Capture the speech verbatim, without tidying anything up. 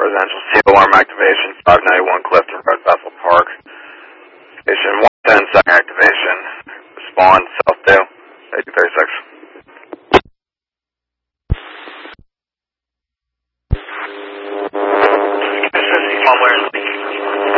residential C alarm activation, five ninety-one Clifton Road, Bethel Park. Station one ten, second activation. Respond, South two, eighty thirty-six. fifty-one, where is it?